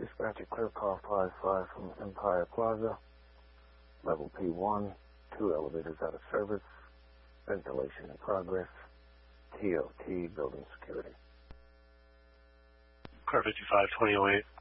Dispatcher, clear car 55 from Empire Plaza. Level P1. 2 elevators out of service. Ventilation in progress. TOT, building security. Car 55, 2008.